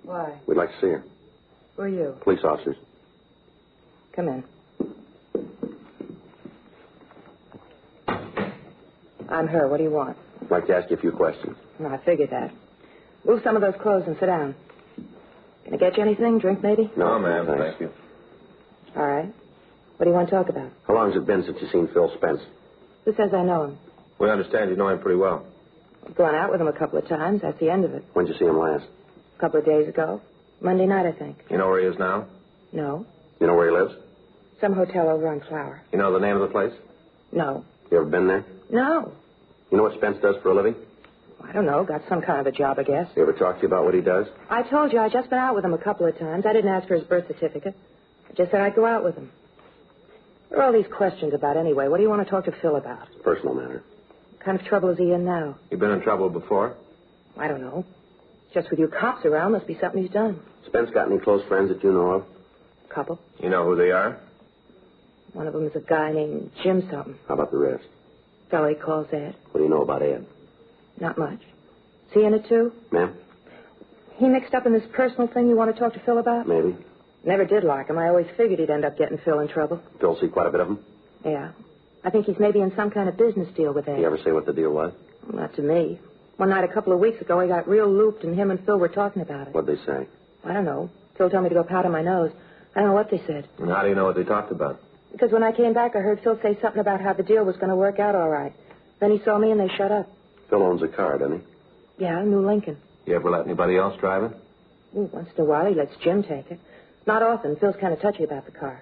Why? We'd like to see her. Who are you? Police officers. Come in. I'm her. What do you want? I'd like to ask you a few questions. No, I figured that. Move some of those clothes and sit down. Can I get you anything? Drink, maybe? No, ma'am. thanks. Thank you. All right. What do you want to talk about? How long has it been since you've seen Phil Spence? Who says I know him? We understand you know him pretty well. I've gone out with him a couple of times. That's the end of it. When'd you see him last? A couple of days ago. Monday night, I think. You know where he is now? No. You know where he lives? Some hotel over on Flower. You know the name of the place? No. You ever been there? No. You know what Spence does for a living? I don't know. Got some kind of a job, I guess. You ever talk to you about what he does? I told you I'd just been out with him a couple of times. I didn't ask for his birth certificate. I just said I'd go out with him. What are all these questions about anyway? What do you want to talk to Phil about? Personal matter. What kind of trouble is he in now? You been in trouble before? I don't know. Just with you cops around, must be something he's done. Spence got any close friends that you know of? Couple. You know who they are? One of them is a guy named Jim something. How about the rest? Fellow he calls Ed. What do you know about Ed? Not much. Is he in it, too? Ma'am? He mixed up in this personal thing you want to talk to Phil about? Maybe. Never did like him. I always figured he'd end up getting Phil in trouble. Phil see quite a bit of him? Yeah. I think he's maybe in some kind of business deal with Ed. You ever say what the deal was? Not to me. One night a couple of weeks ago, he got real looped, and him and Phil were talking about it. What'd they say? I don't know. Phil told me to go powder my nose. I don't know what they said. And how do you know what they talked about? Because when I came back, I heard Phil say something about how the deal was going to work out all right. Then he saw me, and they shut up. Phil owns a car, doesn't he? Yeah, New Lincoln. You ever let anybody else drive it? Once in a while, he lets Jim take it. Not often. Phil's kind of touchy about the car.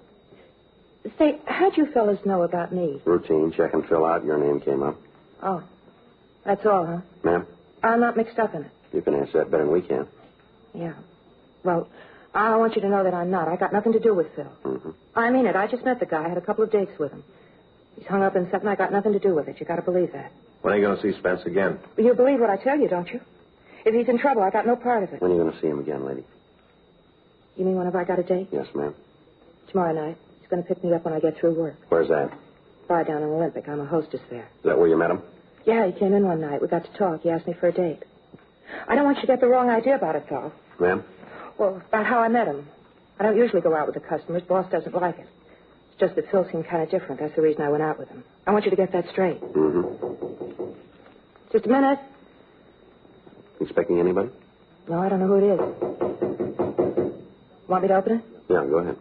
Say, how'd you fellas know about me? Routine. Check and fill out. Your name came up. Oh. That's all, huh? Ma'am? I'm not mixed up in it. You can answer that better than we can. Yeah. Well, I want you to know that I'm not. I got nothing to do with Phil. Mm-hmm. I mean it. I just met the guy. I had a couple of dates with him. He's hung up in something. I got nothing to do with it. You got to believe that. When are you going to see Spence again? You believe what I tell you, don't you? If he's in trouble, I got no part of it. When are you going to see him again, lady? You mean whenever I got a date? Yes, ma'am. Tomorrow night. He's going to pick me up when I get through work. Where's that? Bar down in Olympic. I'm a hostess there. Is that where you met him? Yeah, he came in one night. We got to talk. He asked me for a date. I don't want you to get the wrong idea about it, though. Ma'am? Well, about how I met him. I don't usually go out with the customers. Boss doesn't like it. It's just that Phil seemed kind of different. That's the reason I went out with him. I want you to get that straight. Mm-hmm. Just a minute. Expecting anybody? No, I don't know who it is. Want me to open it? Yeah, go ahead.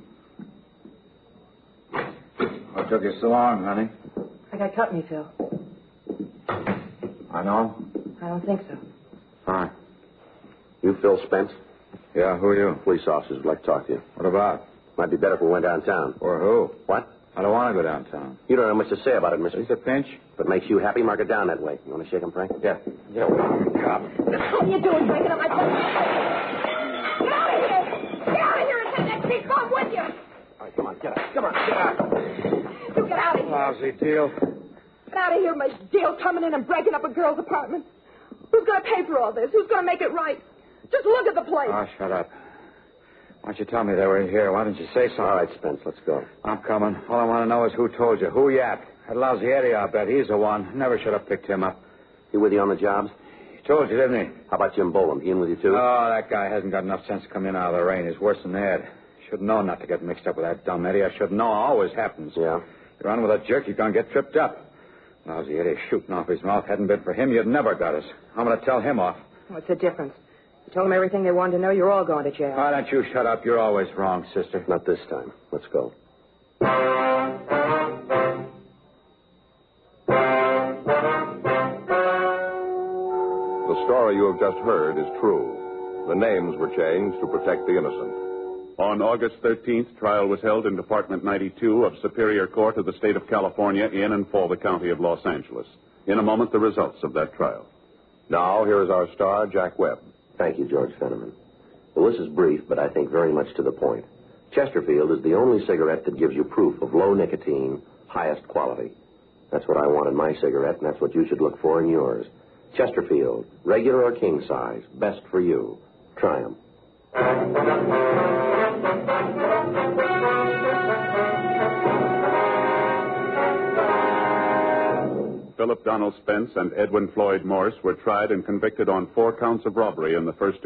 What took you so long, honey? I got company, Phil. I know. I don't think so. Fine. You Phil Spence? Yeah, who are you? Police officers would like to talk to you. What about? Might be better if we went downtown. Or who? What? I don't want to go downtown. You don't have much to say about it, mister. It's a pinch. If it makes you happy, mark it down that way. You want to shake him, Frank? Yeah. Yeah, cop. What are you doing, breaking up my car? Get out of here! Get out of here and take that big bomb with you! All right, come on, get out. Come on, get out. You get out of here. Lousy deal. Get out of here, my deal, coming in and breaking up a girl's apartment. Who's going to pay for all this? Who's going to make it right? Just look at the place. Oh, shut up. Why don't you tell me they were here? Why didn't you say so? All right, Spence, let's go. I'm coming. All I want to know is who told you. Who yapped? That lousy Eddie, I'll bet. He's the one. Never should have picked him up. He with you on the jobs? He told you, didn't he? How about Jim Boland? He in with you, too? Oh, that guy hasn't got enough sense to come in out of the rain. He's worse than Ed. Should know not to get mixed up with that dumb Eddie. I should know. Always happens. Yeah? You run with a jerk, you're going to get tripped up. Lousy Eddie shooting off his mouth. Hadn't been for him, you'd never got us. I'm going to tell him off. What's the difference? You told them everything they wanted to know. You're all going to jail. Why don't you shut up? You're always wrong, sister. Not this time. Let's go. The story you have just heard is true. The names were changed to protect the innocent. On August 13th, trial was held in Department 92 of Superior Court of the State of California in and for the County of Los Angeles. In a moment, the results of that trial. Now, here is our star, Jack Webb. Thank you, George Fenneman. Well, this is brief, but I think very much to the point. Chesterfield is the only cigarette that gives you proof of low nicotine, highest quality. That's what I want in my cigarette, and that's what you should look for in yours. Chesterfield, regular or king size, best for you. Try 'em. Philip Donald Spence and Edwin Floyd Morse were tried and convicted on 4 counts of robbery in the first